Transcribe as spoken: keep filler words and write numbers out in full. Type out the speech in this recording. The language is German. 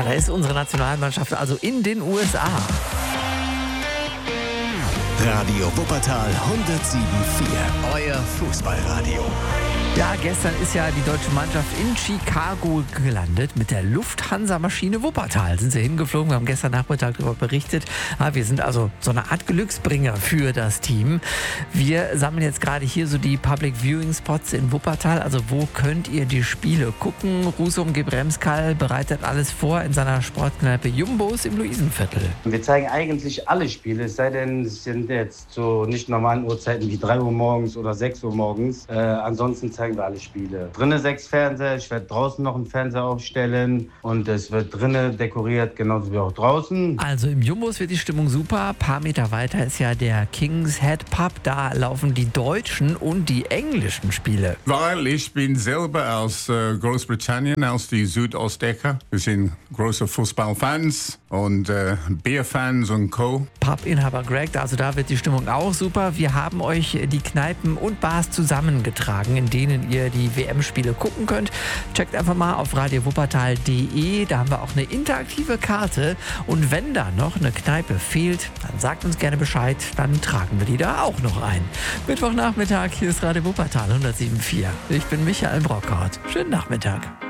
Ja, da ist unsere Nationalmannschaft also in den U S A. Radio Wuppertal hundertsieben Komma vier, euer Fußballradio. Ja, gestern ist ja die deutsche Mannschaft in Chicago gelandet mit der Lufthansa-Maschine Wuppertal. Sind sie hingeflogen, wir haben gestern Nachmittag darüber berichtet. Ja, wir sind also so eine Art Glücksbringer für das Team. Wir sammeln jetzt gerade hier so die Public Viewing Spots in Wuppertal. Also wo könnt ihr die Spiele gucken? Rusum Gebremskal bereitet alles vor in seiner Sportkneipe Jumbos im Luisenviertel. Wir zeigen eigentlich alle Spiele, es sei denn, es sind jetzt so nicht normalen Uhrzeiten wie drei Uhr morgens oder sechs Uhr morgens. Äh, ansonsten zeigen wir alle Spiele. Drinnen sechs Fernseher, ich werde draußen noch einen Fernseher aufstellen und es wird drinnen dekoriert, genauso wie auch draußen. Also im Jumbos wird die Stimmung super. Ein paar Meter weiter ist ja der King's Head Pub. Da laufen die deutschen und die englischen Spiele. Weil ich bin selber aus äh, Großbritannien, aus die Südostecke. Wir sind große Fußballfans und äh, Bierfans und Co. Pubinhaber Greg, also da wird die Stimmung auch super. Wir haben euch die Kneipen und Bars zusammengetragen, in denen ihr die W M-Spiele gucken könnt. Checkt einfach mal auf radio wuppertal punkt de. Da haben wir auch eine interaktive Karte. Und wenn da noch eine Kneipe fehlt, dann sagt uns gerne Bescheid. Dann tragen wir die da auch noch ein. Mittwochnachmittag, hier ist Radio Wuppertal hundertsieben Komma vier. Ich bin Michael Brockhardt. Schönen Nachmittag.